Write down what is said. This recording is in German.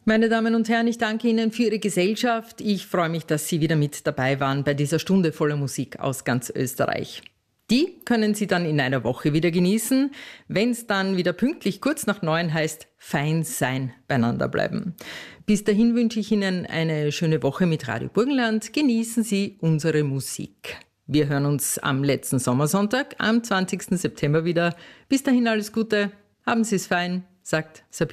Meine Damen und Herren, ich danke Ihnen für Ihre Gesellschaft. Ich freue mich, dass Sie wieder mit dabei waren bei dieser Stunde voller Musik aus ganz Österreich. Die können Sie dann in einer Woche wieder genießen, wenn es dann wieder pünktlich kurz nach 9 heißt, fein sein, beieinander bleiben. Bis dahin wünsche ich Ihnen eine schöne Woche mit Radio Burgenland. Genießen Sie unsere Musik. Wir hören uns am letzten Sommersonntag, am 20. September wieder. Bis dahin alles Gute, haben Sie es fein, sagt Sabine.